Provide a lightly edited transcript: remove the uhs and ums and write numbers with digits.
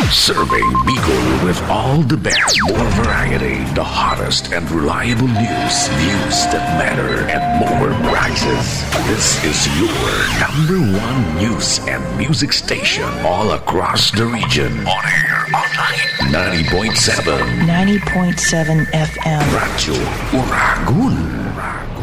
Serving Bicol with all the best, more variety, the hottest and reliable news, views that matter, and more prizes. This is your number one news and music station all across the region. On air, online, 90.7. 90.7 FM. Radyo Uragun.